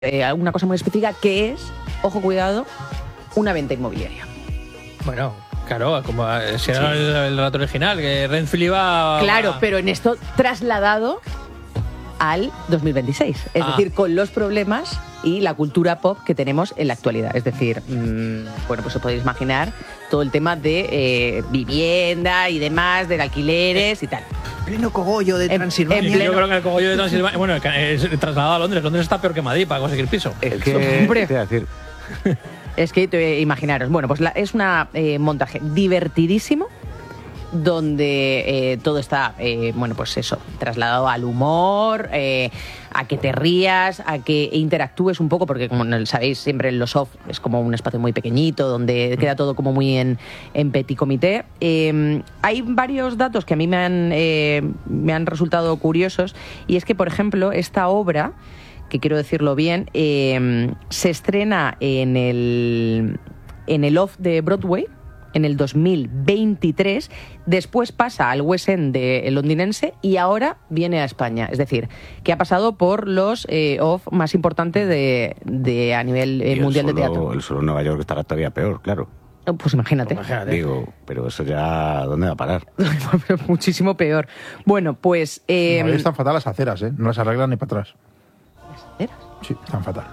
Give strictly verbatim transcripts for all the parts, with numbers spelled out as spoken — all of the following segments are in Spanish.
eh, alguna cosa muy específica que es, ojo, cuidado, una venta inmobiliaria. Bueno, claro, como si era sí. el, el relato original, que Renfield iba... Claro, pero en esto trasladado al dos mil veintiséis. Es ah. decir, con los problemas y la cultura pop que tenemos en la actualidad. Es decir, mmm, bueno, pues os podéis imaginar todo el tema de eh, vivienda y demás, de alquileres y tal. Pleno cogollo de Transilvania. En pleno... Yo creo que el cogollo de Transilvania... Bueno, es trasladado a Londres. Londres está peor que Madrid para conseguir piso. Es que... Hombre. Te voy a decir... Es que te, imaginaros, bueno, pues la, es un eh, montaje divertidísimo donde eh, todo está, eh, bueno, pues eso, trasladado al humor, eh, a que te rías, a que interactúes un poco, porque como sabéis, siempre en los off es como un espacio muy pequeñito, donde queda todo como muy en, en petit comité. Eh, hay varios datos que a mí me han, eh, me han resultado curiosos, y es que, por ejemplo, esta obra, que quiero decirlo bien, eh, se estrena en el, en el off de Broadway en el dos mil veintitrés, después pasa al West End de londinense y ahora viene a España. Es decir, que ha pasado por los eh, off más importantes de, de a nivel eh, mundial solo, de teatro. El solo Nueva York estará todavía peor, claro. Pues imagínate. imagínate. Digo, pero eso ya, ¿dónde va a parar? Muchísimo peor. Bueno, pues... Eh, no, están fatal las aceras, ¿eh? No las arreglan ni para atrás. ¿Las aceras? Sí, están fatal.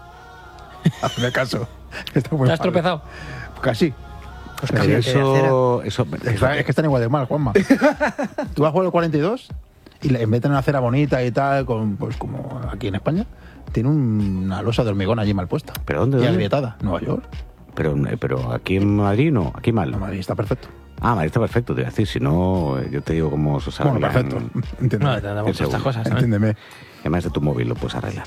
Hazme caso. Está muy ¿Te has tropezado? Casi. Pues pero eso, eso, es, es que están igual de mal, Juanma. Tú vas por el cuarenta y dos y en vez de una acera bonita y tal, con, pues como aquí en España, tiene una losa de hormigón allí mal puesta. ¿Pero dónde? Y dónde? agrietada. Nueva York. Pero, pero aquí en Madrid no, aquí mal. No, Madrid está perfecto. Ah, Madrid está perfecto, te voy a decir. Si no, yo te digo cómo se Bueno, perfecto. Entiéndeme. No, te damos estas cosas. Entiéndeme. Además de tu móvil lo puedes arreglar.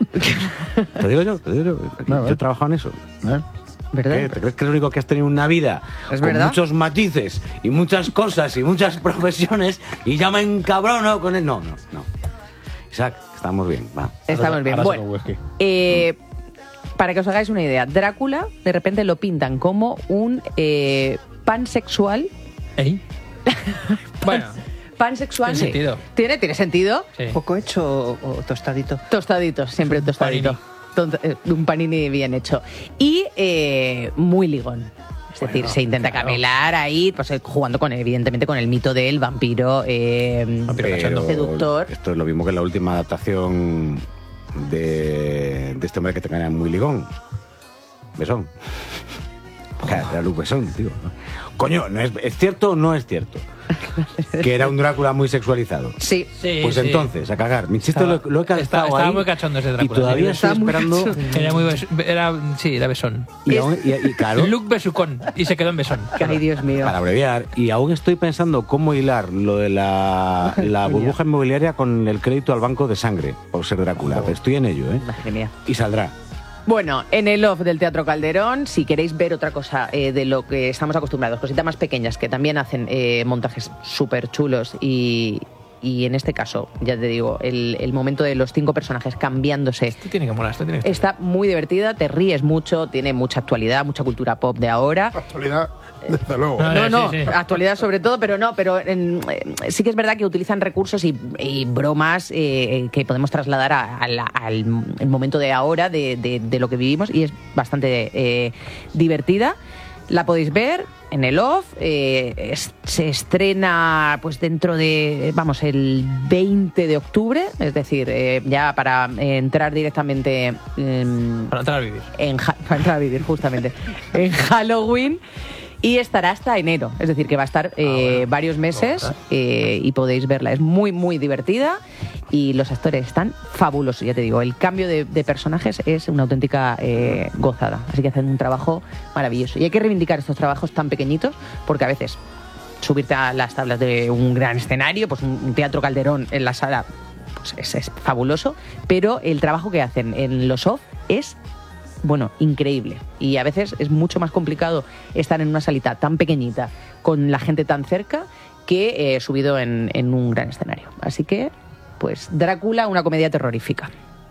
Te digo yo, te digo yo. No, yo he trabajado en eso. ¿Eh? ¿Verdad? ¿Qué? ¿Te crees que es lo único que has tenido en una vida? ¿Es con verdad? Muchos matices y muchas cosas y muchas profesiones y ya me encabrono con él. No, no, no. Isaac, estamos bien, va. Estamos bien. Ahora Bueno, eh, para que os hagáis una idea, Drácula de repente lo pintan como un eh, pansexual. ¿Eh? Bueno. Pansexual. ¿Tiene sentido? ¿Tiene, ¿Tiene sentido? Sí. ¿Poco hecho o, o tostadito? Tostadito, siempre un tostadito. Panini. Un panini bien hecho. Y eh, muy ligón. Es decir, bueno, se intenta claro. camelar ahí, pues jugando con, evidentemente, con el mito del vampiro, eh, vampiro seductor. Esto es lo mismo que la última adaptación de, de este hombre que te cae muy ligón. Besón. Era Luc Besson, tío. Coño, ¿no es, ¿es cierto o no es cierto? Que era un Drácula muy sexualizado. Sí. sí pues sí. Entonces, a cagar. Mi chiste estaba, lo, lo he calzado estaba, ahí. Estaba muy cachondo ese Drácula. Y todavía sí, estoy esperando... Era muy bes, era, sí, era besón. Y, aún, y, y claro... Luc Besucón. Y se quedó en besón. Ay, Dios mío. Para abreviar. Y aún estoy pensando cómo hilar lo de la, la burbuja inmobiliaria con el crédito al banco de sangre, por ser Drácula. Oh. Estoy en ello, ¿eh? Madre mía. Y saldrá. Bueno, en el off del Teatro Calderón, si queréis ver otra cosa eh, de lo que estamos acostumbrados, cositas más pequeñas que también hacen eh, montajes súper chulos y, y en este caso, ya te digo, el, el momento de los cinco personajes cambiándose. Esto tiene que molar, esto tiene que Está muy divertida, te ríes mucho, tiene mucha actualidad, mucha cultura pop de ahora. Actualidad, desde luego. No, no, no sí, sí. actualidad sobre todo, pero no, pero en, eh, sí que es verdad que utilizan recursos y, y bromas eh, que podemos trasladar a, a la, al el momento de ahora, de, de, de lo que vivimos, y es bastante eh, divertida. La podéis ver en el off, eh, es, se estrena pues dentro de, vamos, el veinte de octubre, es decir, eh, ya para eh, entrar directamente... Eh, para entrar a vivir. En, para entrar a vivir, justamente. En Halloween. Y estará hasta enero, es decir, que va a estar eh, ah, bueno. varios meses eh, y podéis verla. Es muy, muy divertida y los actores están fabulosos, ya te digo. El cambio de, de personajes es una auténtica eh, gozada, así que hacen un trabajo maravilloso. Y hay que reivindicar estos trabajos tan pequeñitos porque a veces subirte a las tablas de un gran escenario, pues un, un Teatro Calderón en la sala, pues es, es fabuloso, pero el trabajo que hacen en los off es... bueno, increíble. Y a veces es mucho más complicado estar en una salita tan pequeñita, con la gente tan cerca, que eh, subido en, en un gran escenario. Así que, pues, Drácula, una comedia terrorífica.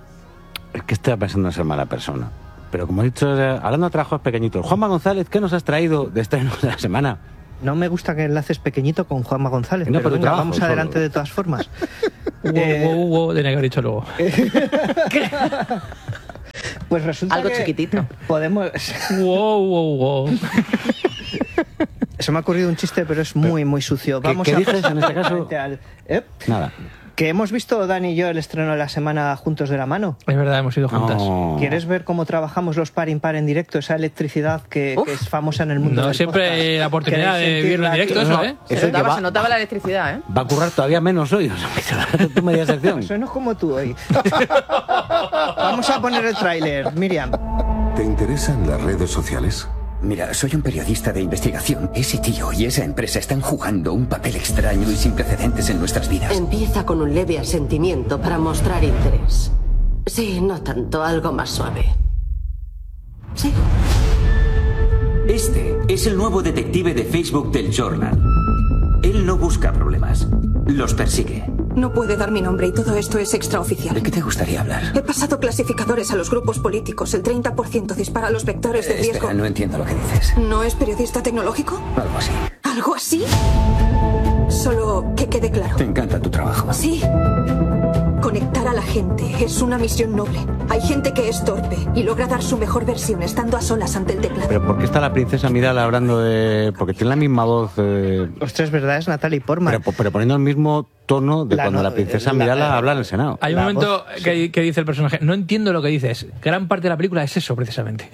Es que estoy pensando en ser mala persona. Pero como he dicho, hablando de trabajos pequeñitos, Juanma González, ¿qué nos has traído de estrenos de la semana? No me gusta que enlaces pequeñito con Juanma González, no, pero, pero venga, trabajo, vamos solo. adelante de todas formas. Hugo, eh... Hugo, Hugo, tenía que haber dicho luego. Pues resulta Algo que chiquitito. podemos... Wow, wow, wow. Se me ha ocurrido un chiste, pero es muy, muy sucio. ¿Qué- Vamos qué a dices en este caso? al- ¿Eh? Nada. Que hemos visto Dani y yo el estreno de la semana juntos de la mano. Es verdad, hemos ido juntas. No. ¿Quieres ver cómo trabajamos los par impar en directo? Esa electricidad que, Uf. que es famosa en el mundo No del siempre podcast. hay la oportunidad ¿Queréis de vivirlo en sentirla directo, aquí? eso, ¿eh? Se Eso notaba, que va- se notaba la electricidad, ¿eh? Va a currar todavía menos hoy. O sea, tu media sección. Eso no es como tú hoy. Vamos a poner el tráiler, Miriam. ¿Te interesan las redes sociales? Mira, soy un periodista de investigación. Ese tío y esa empresa están jugando un papel extraño y sin precedentes en nuestras vidas. Empieza con un leve asentimiento para mostrar interés. Sí, no tanto, algo más suave. Sí. Este es el nuevo detective de Facebook del Journal. Él no busca problemas, los persigue. No puede dar mi nombre y todo esto es extraoficial. ¿De qué te gustaría hablar? He pasado clasificadores a los grupos políticos. El treinta por ciento dispara los vectores de Eh, riesgo. Espera, no entiendo lo que dices. ¿No es periodista tecnológico? Algo así. ¿Algo así? Solo que quede claro. Te encanta tu trabajo. Sí. Conectar a la gente es una misión noble. Hay gente que es torpe y logra dar su mejor versión estando a solas ante el teclado. Pero ¿por qué está la princesa Midala hablando de...? Porque tiene la misma voz... Eh... Ostras, ¿verdad? Es Natalie Portman. Pero, pero poniendo el mismo tono de La cuando no- la princesa la- Midala la- habla en el Senado. Hay un La momento voz, que, que dice el personaje, no entiendo lo que dices. Gran parte de la película es eso, precisamente.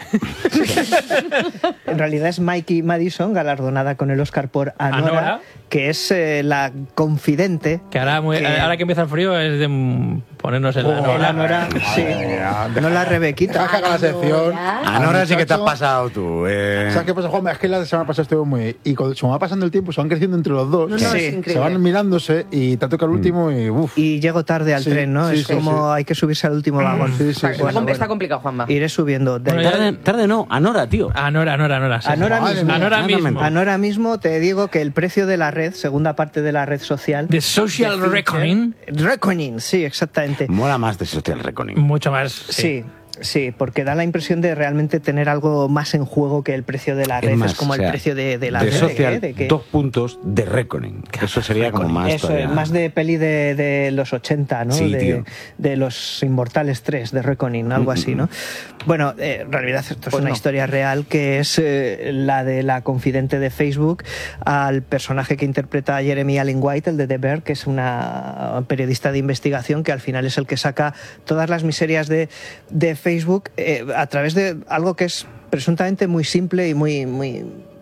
En realidad es Mikey Madison, galardonada con el Oscar por Anora, Anora. que es eh, la confidente. Que ahora, muy- que- ahora que empieza el frío es de mm, ponernos en la Oh, Nora. la Nora, sí. no la Rebequita. Deja que haga la sección. Ahora sí que te has Muchacho. pasado tú. Eh... ¿Sabes qué pasa, Juanma? Es que la semana pasada estuve muy... Y cuando se va pasando el tiempo, se van creciendo entre los dos. No, no, Sí. es Se increíble. van mirándose y te toca el último y... Uf. Y llego tarde al Sí, tren, ¿no? sí, es sí, como sí. hay que subirse al último vagón. Sí, sí, Está, sí. está compl- está complicado, Juanma. Iré subiendo. De Bueno, ya- Tarde, tarde no, Anora, tío. Anora, Anora, Anora. sí. Anora Madre mismo. mía. Anora mismo. Exactamente. Ahora mismo te digo que el precio de la red, segunda parte de la red social. The Social de Fincher- Reckoning. Reckoning, sí, exactamente. Mola más de Social Reckoning. Mucho más. Sí. Sí, porque da la impresión de realmente tener algo más en juego que el precio de la red. Es, más, como o sea, el precio de, de la de red. Social, ¿eh? De que- dos puntos de Reckoning. Eso sería como más Eso, todavía. es más de peli de, de los ochenta, ¿no? Sí, de, tío. de los Inmortales tres, de Reckoning, algo así, ¿no? Bueno, eh, en realidad esto es Pues una no. historia real que es eh, la de la confidente de Facebook al personaje que interpreta a Jeremy Allen White, el de The Bear, que es una periodista de investigación que al final es el que saca todas las miserias de, de Facebook eh, a través de algo que es presuntamente muy simple y muy... muy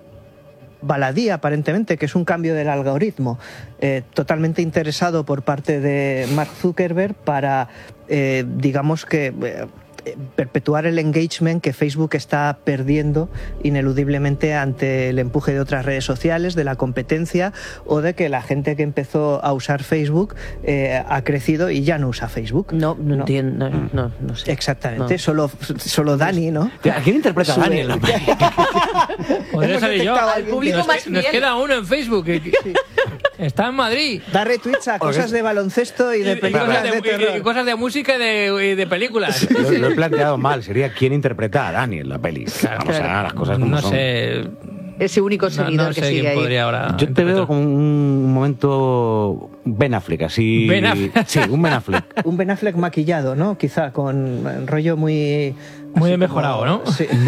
baladí aparentemente, que es un cambio del algoritmo, eh, totalmente interesado por parte de Mark Zuckerberg para, eh, digamos que, eh, perpetuar el engagement que Facebook está perdiendo ineludiblemente ante el empuje de otras redes sociales, de la competencia o de que la gente que empezó a usar Facebook eh, ha crecido y ya no usa Facebook. No, no, entiendo, no, no, no sé. Exactamente, No. solo, solo Dani, ¿no? ¿A quién interpreta a Dani en la peli? Podría Hemos salir yo. detectado a alguien público Nos, más que- nos fiel. queda uno en Facebook. que- que- Está en Madrid. Da retweets a cosas de baloncesto y Y, de y películas cosas de, de, y- y terror. cosas de música y de, y de películas. Lo, lo he planteado mal. Sería quién interpreta a Dani en la peli. Vamos a las cosas como No son. sé. Ese único No, seguidor no que sé sigue quién ahí. podría ahora. Yo te interpretar. veo como un momento Ben Affleck, así... Ben Affleck. Sí, un Ben Affleck. Un Ben Affleck maquillado, ¿no? Quizá con un rollo muy... Muy así mejorado, como- ¿no? Sí.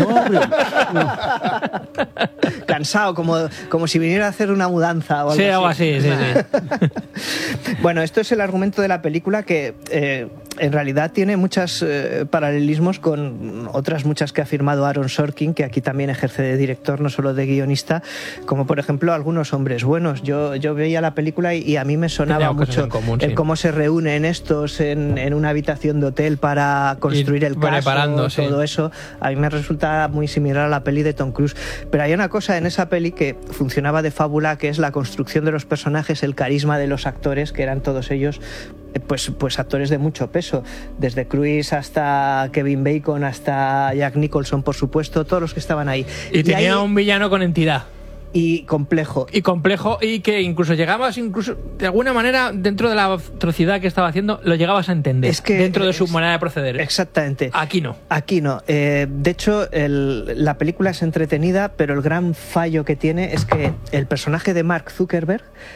Cansado, como, como si viniera a hacer una mudanza o algo Sí, así. algo así, sí, sí. Bueno, esto es el argumento de la película que eh, en realidad tiene muchos eh, paralelismos con otras muchas que ha firmado Aaron Sorkin, que aquí también ejerce de director, no solo de guionista, como por ejemplo Algunos hombres buenos. Yo, yo veía la película y, y a mí me sonaba Tenía cosas mucho en común, el sí. cómo se reúnen estos en, en una habitación de hotel para construir Y el caso, preparando, sí. todo eso. A mí me resulta muy similar a la peli de Tom Cruise. Pero hay una cosa en esa peli que funcionaba de fábula, que es la construcción de los personajes, el carisma de los actores, que eran todos ellos eh, pues, pues actores de mucho peso, desde Cruise hasta Kevin Bacon hasta Jack Nicholson, por supuesto, todos los que estaban ahí. Y tenía ahí- un villano con entidad. y complejo. Y complejo, y que incluso llegabas, incluso de alguna manera, dentro de la atrocidad que estaba haciendo, lo llegabas a entender. Es que dentro de su es- manera de proceder. Exactamente. Aquí no. Aquí no. Eh, de hecho, el- la película es entretenida, pero el gran fallo que tiene es que el personaje de Mark Zuckerberg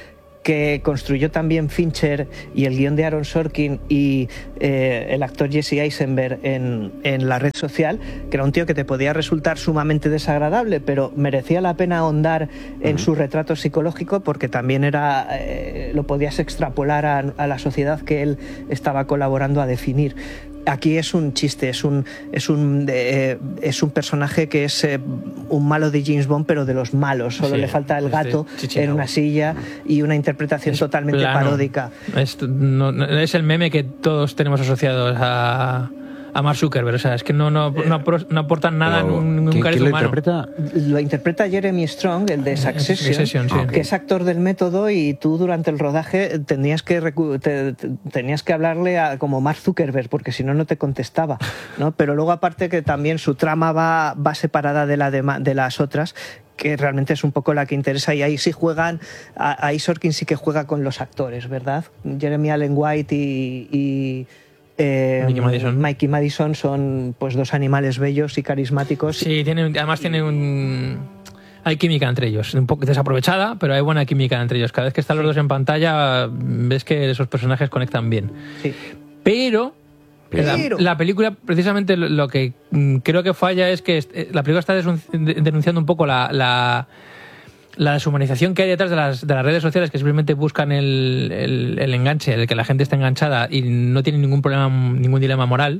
que construyó también Fincher y el guión de Aaron Sorkin y eh, el actor Jesse Eisenberg en, en La red social, que era un tío que te podía resultar sumamente desagradable, pero merecía la pena ahondar en uh-huh. su retrato psicológico, porque también era eh, lo podías extrapolar a, a la sociedad que él estaba colaborando a definir. Aquí es un chiste, es un es un eh, es un personaje que es eh, un malo de James Bond, pero de los malos. Solo sí, le falta el gato este en una silla y una interpretación es totalmente plano. paródica. Es, no, no, es el meme que todos tenemos asociados a, a Mark Zuckerberg. O sea, es que no, no, no, no aportan nada en un, un carisma ¿quién lo humano. interpreta? Lo interpreta Jeremy Strong, el de Succession, Succession sí. que es actor del método, y tú durante el rodaje tenías que recu- te, te, tenías que hablarle a, como Mark Zuckerberg, porque si no, no te contestaba, ¿no? Pero luego, aparte, que también su trama va, va separada de, la de, de las otras, que realmente es un poco la que interesa, y ahí sí juegan, ahí Sorkin sí que juega con los actores, ¿verdad? Jeremy Allen White y... y Eh, Mikey Madison. Mikey Madison son pues dos animales bellos y carismáticos. Sí, tienen, además tienen un... Hay química entre ellos, un poco desaprovechada, pero hay buena química entre ellos. Cada vez que están los dos en pantalla, ves que esos personajes conectan bien. Sí. Pero... Pero... La, la película, precisamente, lo, lo que creo que falla es que la película está denunciando un poco la... la la deshumanización que hay detrás de las, de las redes sociales, que simplemente buscan el, el, el enganche, el que la gente esté enganchada y no tiene ningún problema, ningún dilema moral.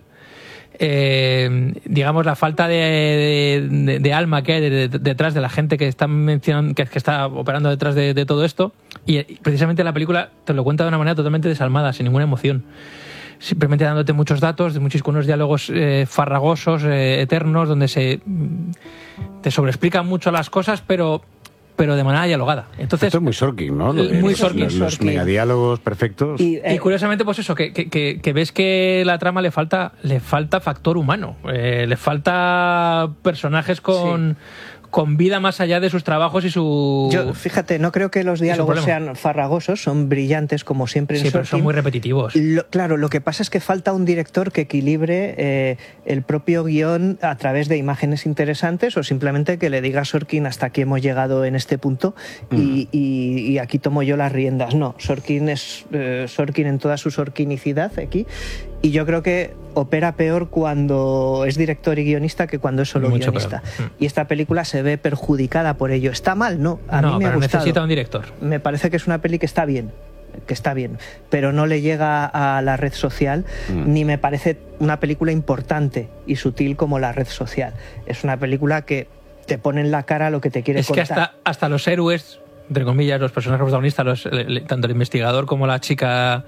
Eh, digamos, la falta de, de, de alma que hay de, de, detrás de la gente que está mencionando, que, que está operando detrás de, de todo esto, y precisamente la película te lo cuenta de una manera totalmente desalmada, sin ninguna emoción, simplemente dándote muchos datos, de muchos unos diálogos eh, farragosos, eh, eternos, donde se te sobreexplican mucho las cosas, pero pero de manera dialogada. Entonces, esto es muy Sorkin, ¿no? Muy los, Sorkin. Los, los megadiálogos perfectos. Y, eh, y curiosamente, pues eso, que, que, que ves que la trama le falta le falta factor humano. Eh, le falta personajes con... Sí. con vida más allá de sus trabajos y su... Yo, fíjate, no creo que los diálogos sean farragosos, son brillantes como siempre en Sí, Sorkin. pero son muy repetitivos. Lo, claro, lo que pasa es que falta un director que equilibre eh, el propio guión a través de imágenes interesantes, o simplemente que le diga a Sorkin hasta aquí hemos llegado en este punto mm. y, y, y aquí tomo yo las riendas. No, Sorkin es eh, Sorkin en toda su sorkinicidad aquí. Y yo creo que opera peor cuando es director y guionista que cuando es solo Mucho guionista. Peor. Y esta película se ve perjudicada por ello. ¿Está mal? No. A no, mí me pero ha gustado. necesita un director. Me parece que es una peli que está bien. que está bien, pero no le llega a La red social, mm. ni me parece una película importante y sutil como La red social. Es una película que te pone en la cara lo que te quiere es contar. Es que hasta, hasta los héroes, entre comillas, los personajes protagonistas, los, tanto el investigador como la chica,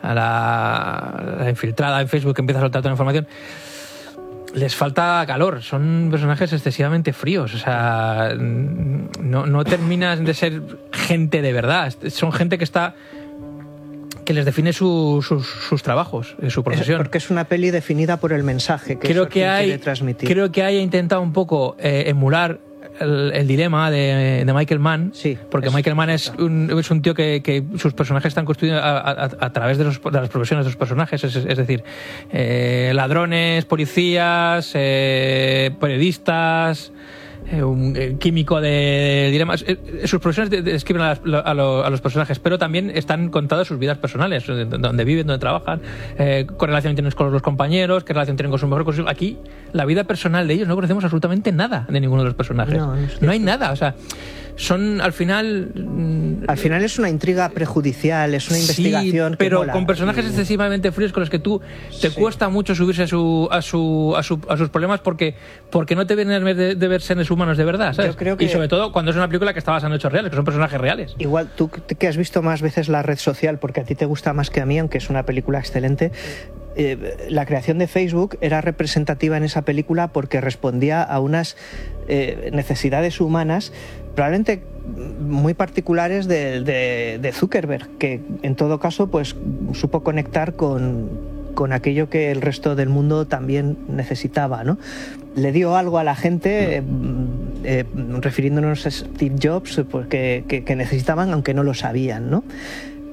la, la infiltrada en Facebook que empieza a soltar toda la información, les falta calor, son personajes excesivamente fríos, o sea, no, no terminan de ser gente de verdad, son gente que está... que les define su, sus, sus trabajos, su profesión. Es porque es una peli definida por el mensaje que, creo que hay, quiere transmitir. Creo que haya intentado un poco eh, emular el, el dilema de, de Michael Mann, sí, porque Michael Mann es un, es un tío que, que sus personajes están construidos a, a, a través de, los, de las profesiones de sus personajes, es, es decir, eh, ladrones, policías, eh, periodistas... un químico de dilemas. Sus profesiones describen a, a, lo, a los personajes, pero también están contadas sus vidas personales, donde viven, donde trabajan, eh, qué relación tienen con los compañeros, qué relación tienen con su mejor consigo. Aquí, la vida personal de ellos no conocemos absolutamente nada de ninguno de los personajes. No, no, no hay nada, o sea, son al final... Al final es una intriga prejudicial, es una investigación. Sí, pero que mola. Con personajes excesivamente fríos con los que tú te sí. cuesta mucho subirse a su, a su, a su, a sus problemas porque, porque no te vienen de, de ver seres humanos de verdad, ¿sabes? Yo creo que... Y sobre todo cuando es una película que está basada en hechos reales, que son personajes reales. Igual tú que has visto más veces La red social, porque a ti te gusta más que a mí, aunque es una película excelente, eh, la creación de Facebook era representativa en esa película porque respondía a unas eh, necesidades humanas probablemente muy particulares de, de, de Zuckerberg, que en todo caso pues supo conectar con, con aquello que el resto del mundo también necesitaba, ¿no? Le dio algo a la gente, eh, eh, refiriéndonos a Steve Jobs, pues, que, que, que necesitaban, aunque no lo sabían, ¿no?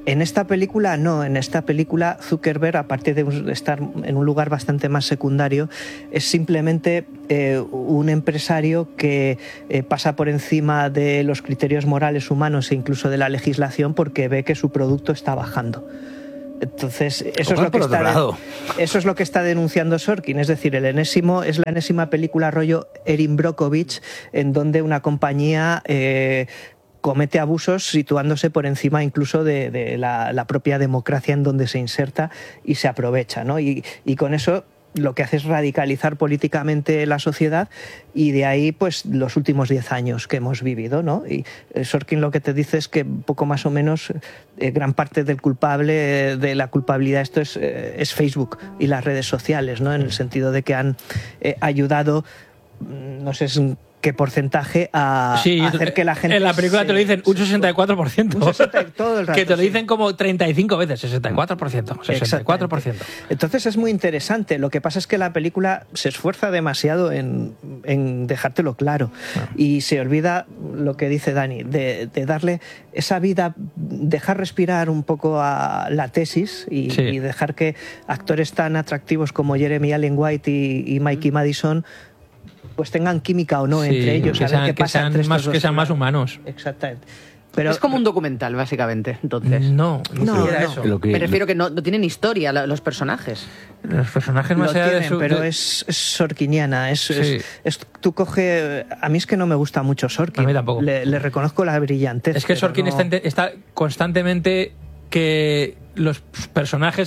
En esta película no, en esta película Zuckerberg, aparte de estar en un lugar bastante más secundario, es simplemente eh, un empresario que eh, pasa por encima de los criterios morales humanos e incluso de la legislación porque ve que su producto está bajando. Entonces, eso es, lo que está de, eso es lo que está denunciando Sorkin, es decir, el enésimo, es la enésima película rollo Erin Brockovich, en donde una compañía eh, comete abusos situándose por encima incluso de, de la, la propia democracia en donde se inserta y se aprovecha, ¿no? Y, y con eso lo que hace es radicalizar políticamente la sociedad, y de ahí pues los últimos diez años que hemos vivido, ¿no? Y Sorkin lo que te dice es que poco más o menos eh, gran parte del culpable, eh, de la culpabilidad esto es, eh, es Facebook y las redes sociales, ¿no? En el sentido de que han eh, ayudado, no sé, es un qué porcentaje a, sí, a hacer que la gente... En la película se, te lo dicen un sesenta y cuatro por ciento. Un sesenta, todo el rato, que te lo sí. dicen como treinta y cinco veces, sesenta y cuatro por ciento. sesenta y cuatro por ciento. Entonces es muy interesante. Lo que pasa es que la película se esfuerza demasiado en, en dejártelo claro. Ah. Y se olvida lo que dice Dani, de, de darle esa vida, dejar respirar un poco a la tesis y, sí. y dejar que actores tan atractivos como Jeremy Allen White y, y Mikey Madison pues tengan química o no sí, entre ellos, que a ver sean, qué pasa que sean, entre más, que sean más humanos. Exactamente. Pero es como un documental, básicamente, entonces. No, no, no, no. Eso. Lo que, Me refiero lo... que no, no tienen historia los personajes. Los personajes más lo allá tienen, de su... pero es, es sorkiniana. Es, sí. es, es, tú coge... A mí es que no me gusta mucho Sorkin. A mí tampoco. Le, le reconozco la brillantez. Es que Sorkin no... está, está constantemente que los personajes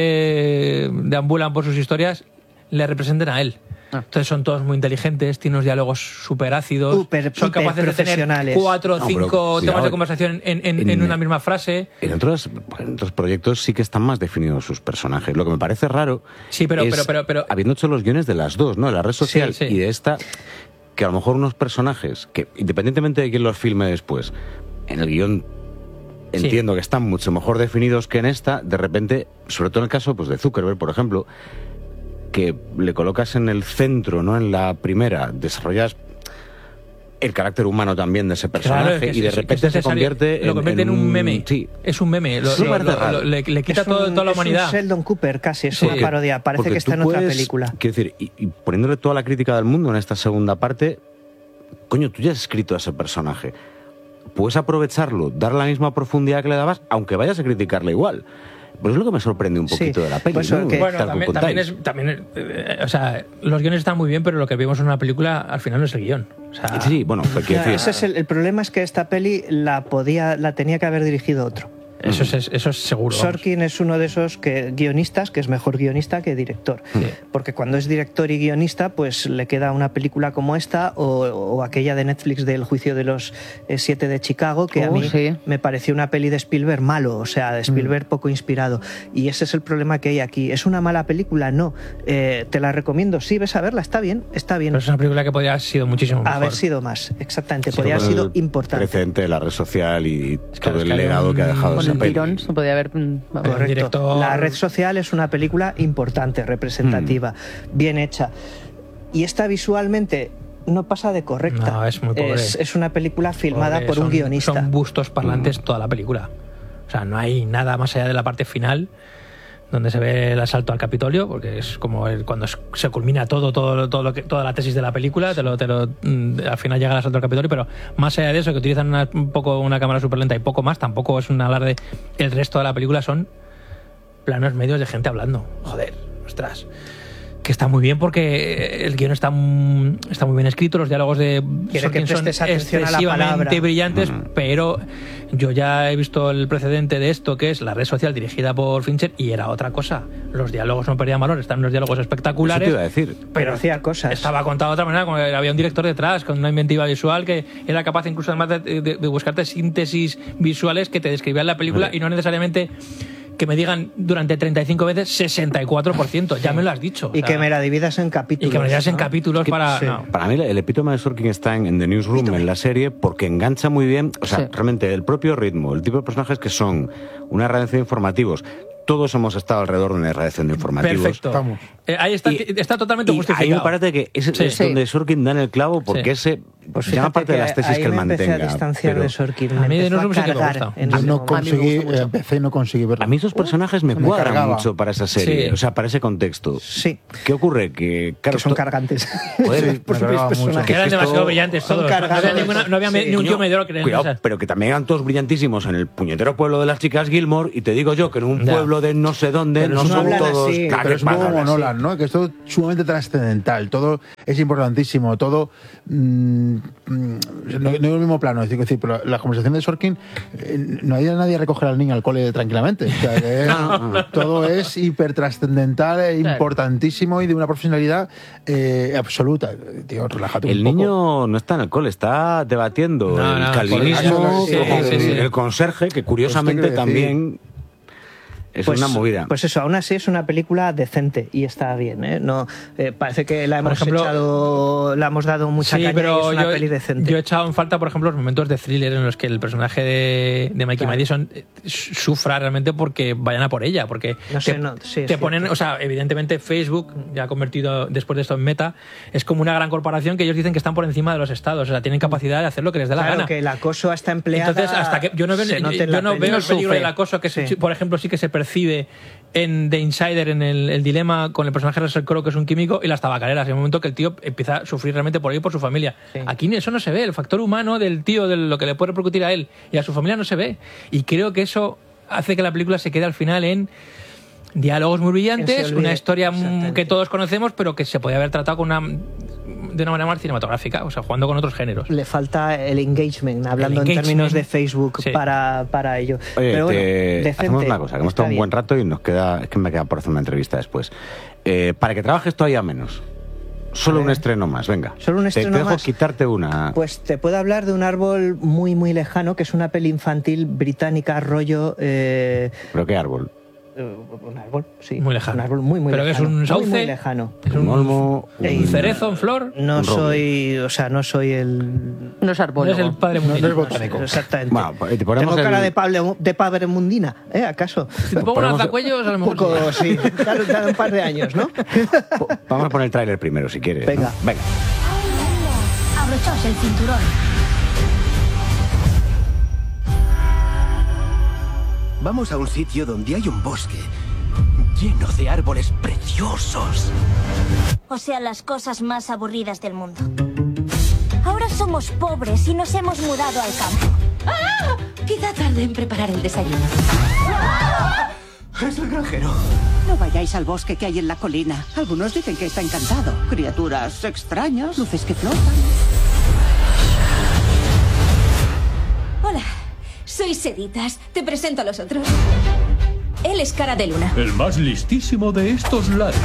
que deambulan por sus historias le representen a él. Entonces son todos muy inteligentes, tienen unos diálogos súper ácidos, super, son capaces de tener cuatro o no, cinco temas de conversación en, en, en, en una misma frase. En otros, en otros proyectos sí que están más definidos sus personajes. Lo que me parece raro sí, pero, es, pero, pero, pero, habiendo hecho los guiones de las dos, ¿no? De la red social sí, sí. y de esta, que a lo mejor unos personajes que, independientemente de quién los filme después, en el guión entiendo sí. que están mucho mejor definidos que en esta, de repente, sobre todo en el caso pues, de Zuckerberg, por ejemplo, que le colocas en el centro, ¿no? En la primera, desarrollas el carácter humano también de ese personaje, claro, es, y de repente se convierte lo convierte en, en un meme. Sí. Es un meme. Lo, lo, lo, lo, le, le quita es un, todo, toda la es humanidad. Es un Sheldon Cooper casi, es sí. una parodia. Parece Porque que está en puedes, otra película. Quiero decir, y, y poniéndole toda la crítica del mundo en esta segunda parte, coño, tú ya has escrito a ese personaje. Puedes aprovecharlo, dar la misma profundidad que le dabas, aunque vayas a criticarle igual. Pues es lo que me sorprende un poquito sí, de la peli, pues ¿no? que, bueno, también, también es... También, eh, o sea, los guiones están muy bien, pero lo que vimos en una película al final no es el guión. O sea, sí, bueno, pues quiero decir... Ese es el, el problema es que esta peli la podía, la tenía que haber dirigido otro. Eso es, eso es seguro. Sorkin vamos. es uno de esos que, guionistas que es mejor guionista que director. Sí. Porque cuando es director y guionista, pues le queda una película como esta o, o aquella de Netflix del juicio de los eh, siete de Chicago, que oh, a mí sí. me pareció una peli de Spielberg malo, o sea, de Spielberg mm. poco inspirado. Y ese es el problema que hay aquí. ¿Es una mala película? No. Eh, te la recomiendo. Sí, ves a verla, está bien, está bien. Pero es una película que podría haber sido muchísimo mejor. Haber sido más, exactamente. Sí, podría haber sido importante. Precedente de la red social y es todo que el legado un, que ha dejado esa peli. Tirón, se podía haber... Correcto. Director... La red social es una película importante, representativa, mm. bien hecha. Y esta visualmente no pasa de correcta. No, es muy pobre. Es, es una película filmada pobre. por son, un guionista. Son bustos parlantes mm. toda la película. O sea, no hay nada más allá de la parte final donde se ve el asalto al Capitolio, porque es como el, cuando se culmina todo, todo, todo lo que, toda la tesis de la película, te lo, te lo, al final llega el asalto al Capitolio, pero más allá de eso, que utilizan una, un poco una cámara súper lenta y poco más, tampoco es un alarde. El resto de la película son planos medios de gente hablando. Joder, ostras. Que está muy bien porque el guión está, está muy bien escrito, los diálogos de Sorkin son excesivamente brillantes, mm. pero yo ya he visto el precedente de esto, que es La red social dirigida por Fincher, y era otra cosa. Los diálogos no perdían valor, están unos diálogos espectaculares. Eso te iba a decir. Pero hacía cosas. Estaba contado de otra manera, como había un director detrás, con una inventiva visual que era capaz incluso además de, de, de buscarte síntesis visuales que te describían la película vale. y no necesariamente... que me digan durante treinta y cinco veces sesenta y cuatro por ciento, ya me lo has dicho. Y o sea, que me la dividas en capítulos. Y que me la dividas ¿no? en capítulos que, para... Sí. No. Para mí el epítome de Sorkin está en, en The Newsroom, en la serie, porque engancha muy bien, o sea, sí. realmente el propio ritmo, el tipo de personajes que son, una redacción de informativos. Todos hemos estado alrededor de una redacción de informativos. Perfecto. Eh, ahí está, y, está totalmente justificado. Ahí me parece que es, sí. es donde Sorkin da en el clavo, porque sí. ese Pues llama parte de las tesis ahí que él me empecé mantenga. a distanciar pero de Sorkin. A mí de empezó no sé qué me cargar gusta. en Yo ese no momento. conseguí, empecé y no conseguí verlo. A mí esos personajes me me cuadran cargaba. mucho para esa serie, Sí. o sea, para ese contexto. Sí, ¿Qué ocurre? Que, claro, que son to- cargantes. Joder, Por me sus cargaba mucho. personajes. Que eran esto- demasiado brillantes son todos. No había, cargados. ninguna- no había me- Sí. ni un tío Coño, medidor que le cuidado, o sea, pero que también eran todos brillantísimos en el puñetero pueblo de las chicas Gilmore, y te digo yo que en un Ya. pueblo de no sé dónde Pero no no son hablan todos así. crack, Pero es un poco hablan como así. Nolan, ¿no? Que es todo sumamente trascendental, todo es importantísimo, todo mm, mm, no, no es el mismo plano. Es decir, es decir, pero la conversación de Sorkin, eh, no hay nadie a recoger al niño al cole tranquilamente. O sea, que es- todo es hipertrascendental, e Claro. importantísimo y de una profesionalidad eh, absoluta. Tío, relájate El un poco. niño no está en el cole, está debatiendo No, el no, calvinismo sí, con sí, sí. el conserje, que curiosamente Pues esto quiero decir. también es Pues- una movida. Pues eso, aún así es una película decente y está bien, ¿eh? No, eh, parece que la Por hemos ejemplo, echado, la hemos dado mucha sí, caña y pero es una yo, peli decente. yo he echado en falta, por ejemplo, los momentos de thriller en los que el personaje de, de Mikey Claro. Madison eh, sufra realmente porque vayan a por ella. Porque No sé, te, no, sí, es te ponen, cierto. o sea, evidentemente Facebook, ya ha convertido después de esto en Meta, es como una gran corporación que ellos dicen que están por encima de los estados. O sea, tienen capacidad de hacer lo que les dé la Claro, gana. que el acoso a esta empleada. Entonces, hasta que yo no veo, se nota yo, en la yo no peli. veo No el peligro sufre. del acoso que, se- Sí. por ejemplo, sí que se percibe en The Insider, en el, el dilema con el personaje de Russell Crowe, que es un químico, y las tabacaleras. En el momento que el tío empieza a sufrir realmente por él y por su familia. Sí. Aquí eso no se ve. El factor humano del tío, de lo que le puede repercutir a él y a su familia, no se ve. Y creo que eso hace que la película se quede al final en diálogos muy Que brillantes, se olvide. una historia mm, Exactamente. que todos conocemos, pero que se podía haber tratado con una, de una manera más cinematográfica, o sea, jugando con otros géneros. Le falta el engagement, hablando El en términos de engagement. Facebook Sí. para, para ello. Oye, Pero bueno, te- decente, hacemos una cosa, que hemos está estado un buen bien. rato y nos queda, es que me queda por hacer una entrevista después. Eh, para que trabajes todavía menos, solo A un ver. estreno más, venga. Solo un estreno te dejo más. quitarte una. Pues te puedo hablar de un árbol muy, muy lejano, que es una peli infantil británica, rollo... eh, ¿Pero qué árbol? eh, un árbol, sí. Muy lejano. Un árbol muy, muy ¿Pero que es lejano. un Muy, sauce? muy lejano. Es un olmo, Ey, ¿Un cerezo en flor? No Un roble. soy, o sea, no soy el... No es No arbólogo. es el padre No, no Mundino. es botánico. Exactamente. Bueno, pues te ponemos Tengo cara el- de, Pablo, de padre mundina, ¿eh? ¿Acaso? Si te pongo Ponemos- unos zacuellos, a lo Un mejor poco, sí. sí. Dale, dale un par de años, ¿no? Po- Vamos a poner el tráiler primero, si quieres. ¿no? Venga. Venga. Abrochaos el cinturón. Vamos a un sitio donde hay un bosque lleno de árboles preciosos. O sea, las cosas más aburridas del mundo. Ahora somos pobres y nos hemos mudado al campo. ¡Ah! Quizá tarde en preparar el desayuno. Es el granjero. No vayáis al bosque que hay en la colina. Algunos dicen que está encantado. Criaturas extrañas, luces que flotan. Hola, soy Seditas. Te presento a los otros. Él es Cara de Luna. El más listísimo de estos lares.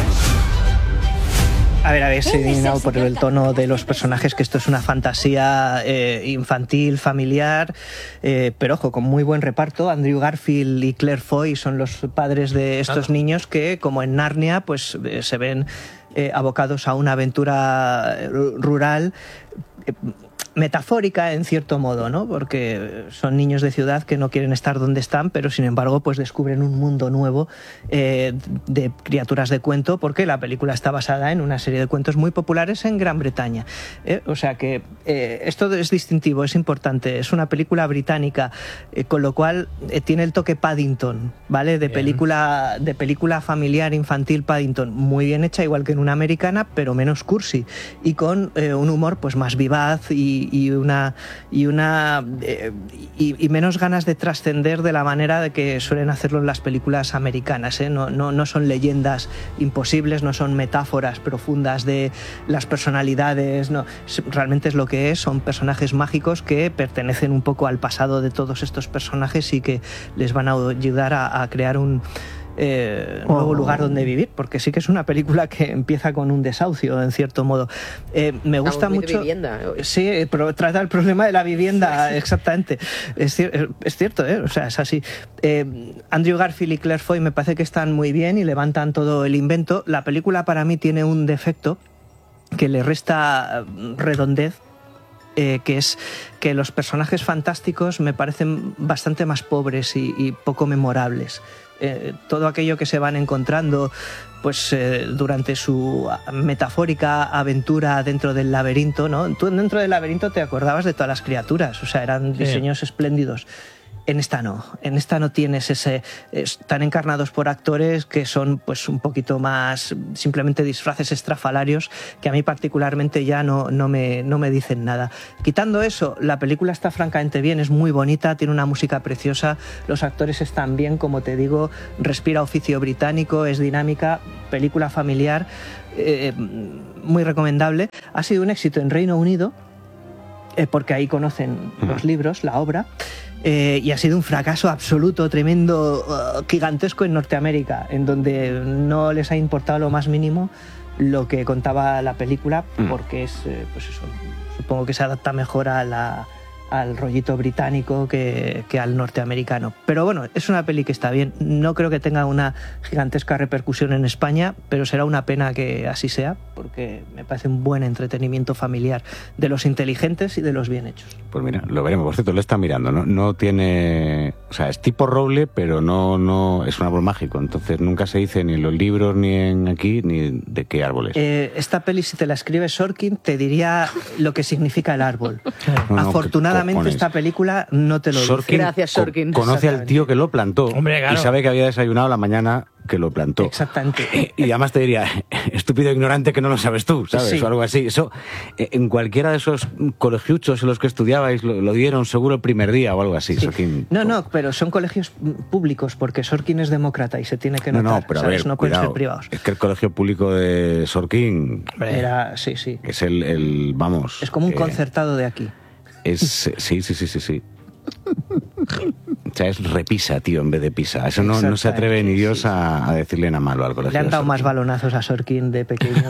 A ver, habéis adivinado por el tono de los personajes que esto es una fantasía eh, infantil, familiar, eh, pero ojo, con muy buen reparto. Andrew Garfield y Claire Foy son los padres de estos Claro. niños que, como en Narnia, pues eh, se ven eh, abocados a una aventura eh, rural. eh, metafórica en cierto modo, ¿no? Porque son niños de ciudad que no quieren estar donde están, pero sin embargo pues descubren un mundo nuevo eh, de criaturas de cuento, porque la película está basada en una serie de cuentos muy populares en Gran Bretaña. ¿eh? O sea que eh, esto es distintivo, es importante. Es una película británica, eh, con lo cual eh, tiene el toque Paddington, ¿vale? De Bien. película, de película familiar infantil Paddington, muy bien hecha, igual que en una americana, pero menos cursi y con eh, un humor pues más vivaz y y una y una eh, y, y menos ganas de trascender de la manera de que suelen hacerlo en las películas americanas, ¿eh? no, no, no son leyendas imposibles, no son metáforas profundas de las personalidades, no, es- realmente es lo que es, son personajes mágicos que pertenecen un poco al pasado de todos estos personajes y que les van a ayudar a, a crear un eh, nuevo Oh. lugar donde vivir, porque sí que es una película que empieza con un desahucio, en cierto modo. Eh, me Estamos gusta muy de mucho... vivienda hoy. Sí, pero trata el problema de la vivienda, exactamente. Es, cier- es cierto, ¿eh? O sea, es así. Eh, Andrew Garfield y Claire Foy me parece que están muy bien y levantan todo el invento. La película para mí tiene un defecto que le resta redondez eh, que es que los personajes fantásticos me parecen bastante más pobres y, y poco memorables. Eh, todo aquello que se van encontrando pues eh, durante su metafórica aventura dentro del laberinto, ¿no? Tú dentro del laberinto te acordabas de todas las criaturas, o sea, eran diseños sí. espléndidos. En esta no, en esta no tienes ese... Están encarnados por actores que son pues un poquito más simplemente disfraces estrafalarios que a mí particularmente ya no, no, me, no me dicen nada. Quitando eso, la película está francamente bien, es muy bonita, tiene una música preciosa, los actores están bien, como te digo, respira oficio británico, es dinámica, película familiar, eh, muy recomendable. Ha sido un éxito en Reino Unido, eh, porque ahí conocen los libros, la obra. Eh, y ha sido un fracaso absoluto, tremendo, uh, gigantesco en Norteamérica, en donde no les ha importado lo más mínimo lo que contaba la película, porque es, eh, pues eso, supongo que se adapta mejor a la, al rollito británico que, que al norteamericano. Pero bueno, es una peli que está bien. No creo que tenga una gigantesca repercusión en España, pero será una pena que así sea, porque me parece un buen entretenimiento familiar de los inteligentes y de los bien hechos. Pues mira, lo veremos. Por cierto, lo está mirando, ¿no? No tiene... O sea, es tipo roble, pero no, no es un árbol mágico. Entonces nunca se dice ni en los libros, ni en aquí, ni de qué árbol es. Eh, esta peli, si te la escribe Sorkin, te diría lo que significa el árbol. No, no, Afortunadamente, esta película no te lo Sorkin, dice. Gracias, Sorkin. Co conoce al tío que lo plantó. Hombre, claro. Y sabe que había desayunado la mañana que lo plantó. Exactamente. Y además te diría, estúpido ignorante que no lo sabes tú, ¿sabes? Sí. O algo así. Eso, en cualquiera de esos colegiuchos en los que estudiabais, lo, lo dieron seguro el primer día o algo así. Sí. Sorkin. No, no, pero son colegios públicos, porque Sorkin es demócrata y se tiene que notar. No, no, pero ¿sabes? a ver, no pueden cuidado. ser privados. Es que el colegio público de Sorkin... Era, sí, sí. Es el, el vamos... Es como un eh, concertado de aquí. Es, sí, sí, sí, sí, sí. O sea, es repisa, tío, en vez de pisa. Eso no, no se atreve ni Dios a, a decirle nada malo al colegio. Le han de dado Sorkin. más balonazos a Sorkin de pequeño.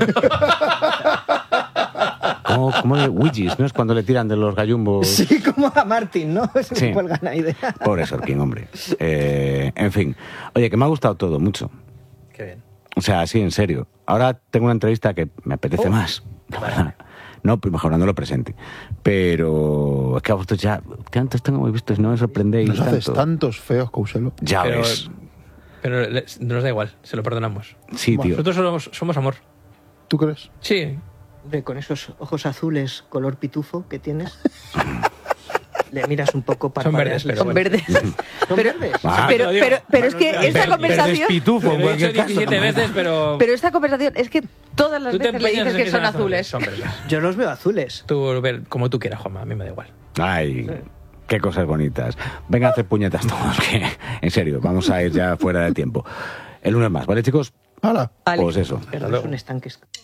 Como, como de Ouijis, ¿no? Es cuando le tiran de los gallumbos. Sí, como a Martin, ¿no? Se Sí. me cuelgan ahí de... Pobre Sorkin, hombre. Eh, en fin. Oye, que me ha gustado todo, mucho. Qué bien. O sea, sí, en serio. Ahora tengo una entrevista que me apetece Oh. más. No, pues mejor no lo presente. Pero es que a vosotros ya... Tantos tengo muy vistos, no me sorprendéis Nos haces tanto. tantos feos, Couselo. Ya Pero, ves. pero le- nos da igual, se lo perdonamos. Sí, tío. Nosotros somos, somos amor. ¿Tú crees? Sí. Hombre, con esos ojos azules color pitufo que tienes, le miras un poco para... Son verdes, pero Son bueno. verdes. ¿Son Pero, verdes? Ah, pero, te lo digo. pero, pero es que esta Verdes conversación... pitufo, en Lo he dicho cualquier caso. diecisiete veces, pero... Pero esta conversación es que todas las tú te veces le empeñas dices en que son azules. Son verdes. Yo los veo azules. Tú, ver, como tú quieras, Juanma, a mí me da igual. Ay, qué cosas bonitas. Venga a hacer puñetas todos, que en serio, vamos a ir ya fuera de tiempo. El lunes más, ¿vale, chicos? ¡Hala! Vale. Pues eso. Pero no es un estanque.